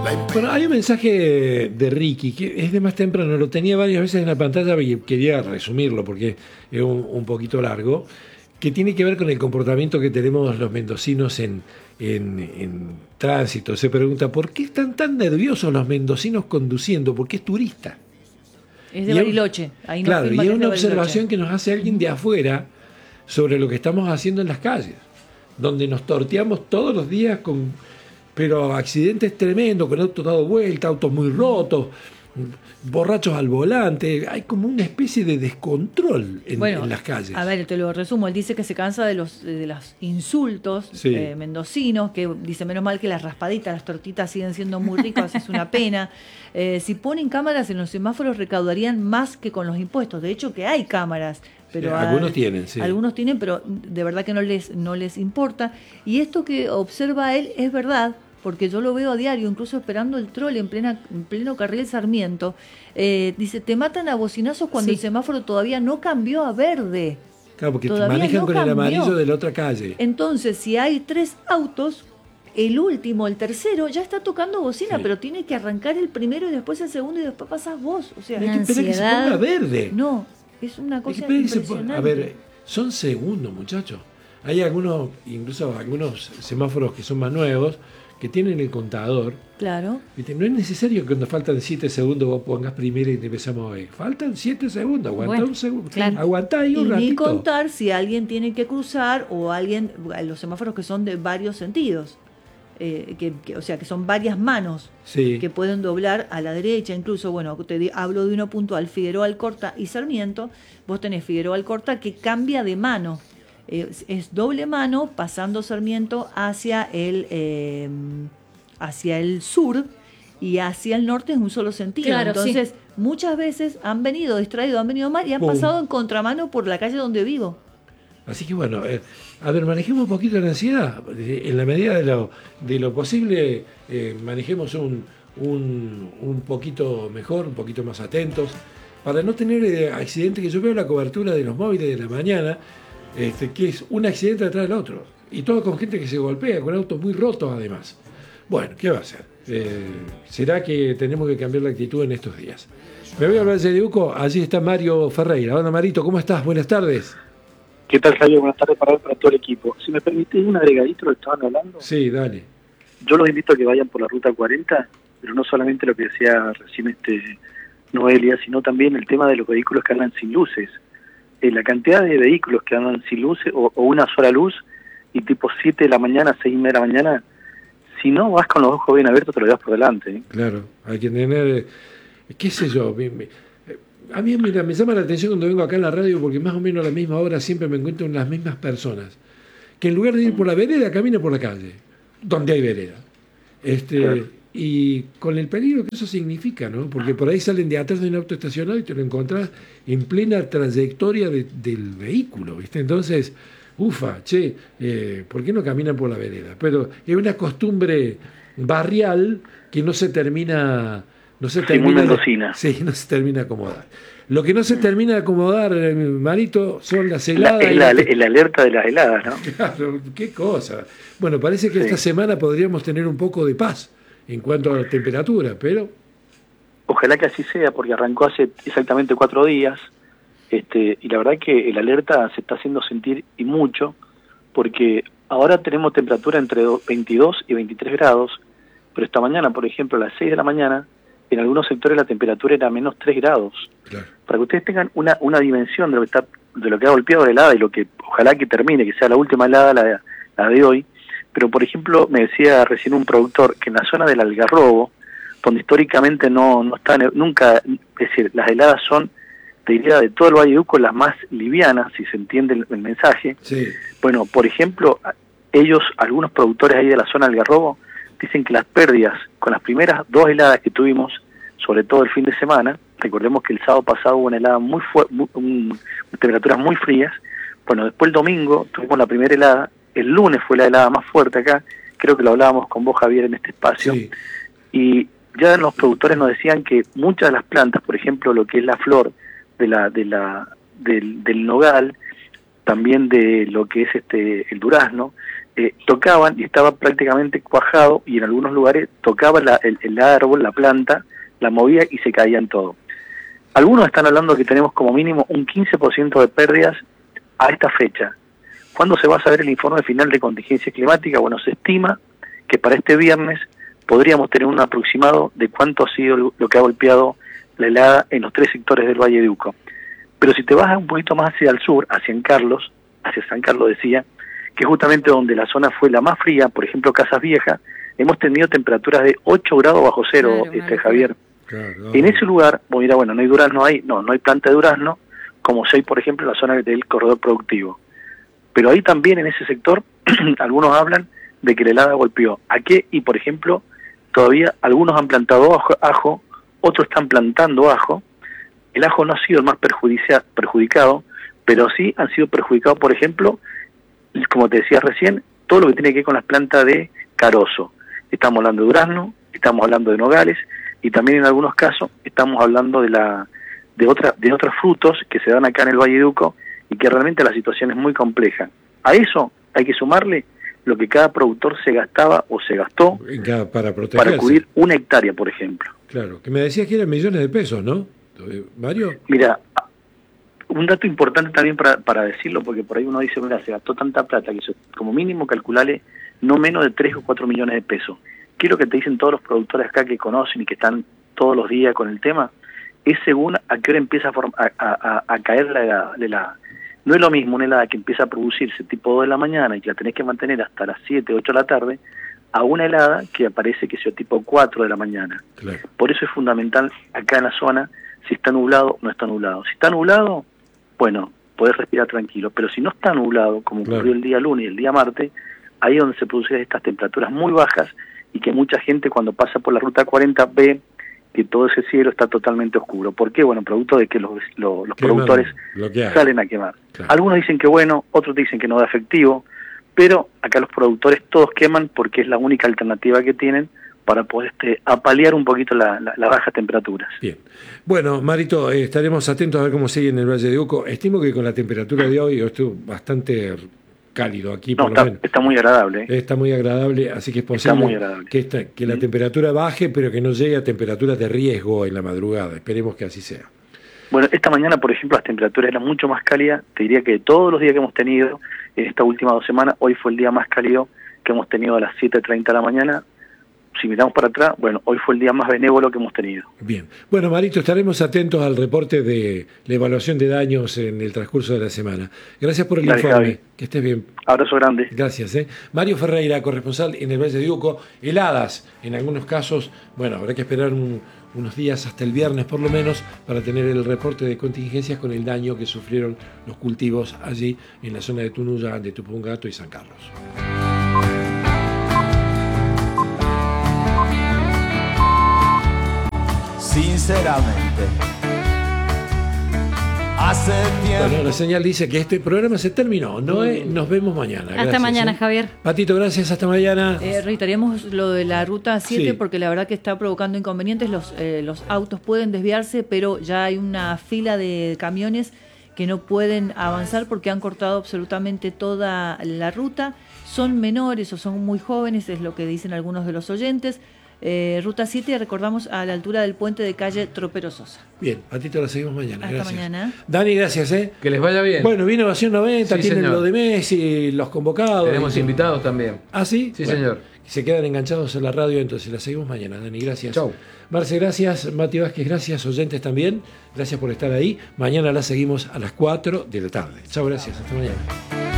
Bueno, hay un mensaje de Ricky que es de más temprano, lo tenía varias veces en la pantalla y quería resumirlo porque es un poquito largo, que tiene que ver con el comportamiento que tenemos los mendocinos en tránsito. Se pregunta, ¿por qué están tan nerviosos los mendocinos conduciendo? Porque es turista. Es de Bariloche. Ahí nos claro, y es una observación Bariloche. que nos hace alguien de afuera sobre lo que estamos haciendo en las calles, donde nos torteamos todos los días pero accidentes tremendos, con autos dado vuelta, autos muy rotos, borrachos al volante. Hay como una especie de descontrol en las calles. A ver, te lo resumo. Él dice que se cansa de los insultos mendocinos, que dice, menos mal que las raspaditas, las tortitas siguen siendo muy ricas, es una pena. Si ponen cámaras en los semáforos recaudarían más que con los impuestos. De hecho, que hay cámaras. Pero algunos tienen, sí. Algunos tienen, pero de verdad que no les importa. Y esto que observa él es verdad, porque yo lo veo a diario, incluso esperando el trole en pleno carril Sarmiento. Dice, te matan a bocinazos cuando el semáforo todavía no cambió a verde. Claro, porque manejan con el amarillo de la otra calle. Entonces, si hay 3 autos, el último, el tercero, ya está tocando bocina, pero tiene que arrancar el primero y después el segundo y después pasás vos. O sea, hay que esperar que se ponga verde. No, es una cosa impresionante. A ver, son segundos, muchachos. Hay incluso algunos semáforos que son más nuevos, que tienen el contador. Claro. ¿Viste? No es necesario que cuando faltan 7 segundos vos pongas primero y te empezamos a ver. Faltan 7 segundos, aguantá un segundo. Claro. Aguantá ahí un ratito. Ni contar si alguien tiene que cruzar o los semáforos que son de varios sentidos. O sea, que son varias manos que pueden doblar a la derecha. Incluso, bueno, hablo de uno puntual, Figueroa Alcorta y Sarmiento. Vos tenés Figueroa Alcorta que cambia de mano. Es doble mano pasando Sarmiento hacia el sur y hacia el norte en un solo sentido. Claro, entonces muchas veces han venido distraídos, han venido mal y han pasado en contramano por la calle donde vivo. Así que bueno, a ver, manejemos un poquito la ansiedad. En la medida de lo posible, manejemos un poquito mejor, un poquito más atentos, para no tener accidentes. Que yo veo la cobertura de los móviles de la mañana, que es un accidente atrás del otro, y todo con gente que se golpea, con autos muy rotos además. Bueno, ¿qué va a hacer? ¿Será que tenemos que cambiar la actitud en estos días? Me voy a hablar de Uco, allí está Mario Ferreira. Hola Marito, ¿cómo estás? Buenas tardes. ¿Qué tal, Javier? Buenas tardes para todo el equipo. Si me permitís un agregadito lo que estaban hablando. Sí, dale. Yo los invito a que vayan por la Ruta 40, pero no solamente lo que decía recién Noelia, sino también el tema de los vehículos que andan sin luces. La cantidad de vehículos que andan sin luces o una sola luz, y tipo 7 de la mañana, 6:30 de la mañana, si no vas con los ojos bien abiertos te lo llevas por delante. Claro, hay que tener, qué sé yo, a mí mira, me llama la atención cuando vengo acá en la radio, porque más o menos a la misma hora siempre me encuentro con las mismas personas, que en lugar de ir por la vereda, caminan por la calle, donde hay vereda. Claro. Y con el peligro que eso significa, ¿no? Porque por ahí salen de atrás de un auto estacionado y te lo encontrás en plena trayectoria del vehículo, ¿viste? Entonces, ¿por qué no caminan por la vereda? Pero es una costumbre barrial que no se termina... No se termina no se termina de acomodar. Lo que no se termina de acomodar, Marito, son las heladas. La alerta de las heladas, ¿no? Claro, qué cosa. Bueno, parece que esta semana podríamos tener un poco de paz en cuanto a la temperatura, pero... Ojalá que así sea, porque arrancó hace exactamente 4 días, y la verdad que el alerta se está haciendo sentir y mucho, porque ahora tenemos temperatura entre 22 y 23 grados, pero esta mañana, por ejemplo, a las 6 de la mañana, en algunos sectores la temperatura era menos 3 grados. Claro. Para que ustedes tengan una dimensión de lo que ha golpeado la helada y lo que ojalá que termine, que sea la última helada, la de hoy. Pero, por ejemplo, me decía recién un productor que en la zona del Algarrobo, donde históricamente no está nunca, es decir, las heladas son, te diría, de todo el Valle de Uco, las más livianas, si se entiende el mensaje. Sí. Bueno, por ejemplo, algunos productores ahí de la zona del Algarrobo, dicen que las pérdidas con las primeras 2 heladas que tuvimos, sobre todo el fin de semana, recordemos que el sábado pasado hubo una helada temperaturas muy frías, bueno, después el domingo tuvimos la primera helada, el lunes fue la helada más fuerte acá, creo que lo hablábamos con vos, Javier, en este espacio, sí. Y ya los productores nos decían que muchas de las plantas, por ejemplo, lo que es la flor del nogal, también de lo que es el durazno, tocaban y estaba prácticamente cuajado, y en algunos lugares tocaba el árbol, la planta, la movía y se caían todo. Algunos están hablando que tenemos como mínimo un 15% de pérdidas a esta fecha. ¿Cuándo se va a saber el informe final de contingencia climática? Bueno, se estima que para este viernes podríamos tener un aproximado de cuánto ha sido lo que ha golpeado la helada en los 3 sectores del Valle de Uco. Pero si te vas un poquito más hacia el sur, hacia San Carlos decía, que justamente donde la zona fue la más fría, por ejemplo Casas Viejas, hemos tenido temperaturas de 8 grados bajo cero, Javier. Claro. En ese lugar, mira, bueno, no hay durazno ahí, no hay planta de durazno, como si hay, por ejemplo, en la zona del corredor productivo. Pero ahí también, en ese sector, algunos hablan de que la helada golpeó. ¿A qué? Y, por ejemplo, todavía algunos han plantado ajo, otros están plantando ajo. El ajo no ha sido el más perjudicado, pero sí han sido perjudicados, por ejemplo, como te decía recién, todo lo que tiene que ver con las plantas de carozo. Estamos hablando de durazno, estamos hablando de nogales, y también en algunos casos estamos hablando de otros frutos que se dan acá en el Valle de Uco, y que realmente la situación es muy compleja. A eso hay que sumarle lo que cada productor se gastaba o se gastó para cubrir 1 hectárea, por ejemplo. Claro, que me decías que eran millones de pesos, ¿no, Mario? Mira, un dato importante también para decirlo, porque por ahí uno dice, mira, se gastó tanta plata que eso, como mínimo calcularle no menos de 3 o 4 millones de pesos. ¿Qué es lo que te dicen todos los productores acá que conocen y que están todos los días con el tema? Es según a qué hora empieza a caer la helada. No es lo mismo una helada que empieza a producirse tipo 2 de la mañana y que la tenés que mantener hasta las 7, 8 de la tarde, a una helada que aparece que sea tipo 4 de la mañana. Claro. Por eso es fundamental acá en la zona si está nublado o no está nublado. Si está nublado, bueno, podés respirar tranquilo, pero si no está nublado, como ocurrió el día lunes y el día martes, ahí es donde se producen estas temperaturas muy bajas y que mucha gente cuando pasa por la ruta 40 ve que todo ese cielo está totalmente oscuro. ¿Por qué? Bueno, producto de que los productores salen a quemar. Claro. Algunos dicen que bueno, otros dicen que no da efectivo, pero acá los productores todos queman porque es la única alternativa que tienen para poder apalear un poquito las bajas temperaturas. Bien. Bueno, Marito, estaremos atentos a ver cómo sigue en el Valle de Uco. Estimo que con la temperatura de hoy estuvo bastante cálido aquí, por lo menos. Está muy agradable. Está muy agradable, así que es posible que la temperatura baje, pero que no llegue a temperaturas de riesgo en la madrugada. Esperemos que así sea. Bueno, esta mañana, por ejemplo, las temperaturas eran mucho más cálidas. Te diría que de todos los días que hemos tenido en estas últimas 2 semanas, hoy fue el día más cálido que hemos tenido a las 7:30 de la mañana. Si miramos para atrás, bueno, hoy fue el día más benévolo que hemos tenido. Bien. Bueno, Marito, estaremos atentos al reporte de la evaluación de daños en el transcurso de la semana. Gracias por el informe. Javi. Que estés bien. Abrazo grande. Gracias. Mario Ferreira, corresponsal en el Valle de Uco. Heladas, en algunos casos, bueno, habrá que esperar unos días hasta el viernes por lo menos para tener el reporte de contingencias con el daño que sufrieron los cultivos allí en la zona de Tunuyán, de Tupungato y San Carlos. Sinceramente, hace tiempo. Bueno, la señal dice que este programa se terminó. Nos vemos mañana. Hasta gracias, mañana, Javier. Patito, gracias. Hasta mañana. Reiteremos lo de la ruta 7 porque la verdad que está provocando inconvenientes. Los autos pueden desviarse, pero ya hay una fila de camiones que no pueden avanzar porque han cortado absolutamente toda la ruta. Son menores o son muy jóvenes, es lo que dicen algunos de los oyentes. Ruta 7, recordamos, a la altura del puente de calle Tropero Sosa. Bien, Patito, la seguimos mañana. Hasta gracias. Mañana. Dani, gracias. Que les vaya bien. Bueno, viene Ovación 90, sí, tienen señor. Lo de Messi, los convocados. Tenemos invitados también. ¿Ah, sí? Sí, bueno, señor. Se quedan enganchados en la radio, entonces la seguimos mañana. Dani, gracias. Chau. Marce, gracias. Mati Vázquez, gracias. Oyentes también. Gracias por estar ahí. Mañana la seguimos a las 4 de la tarde. Chau, gracias. Hasta mañana.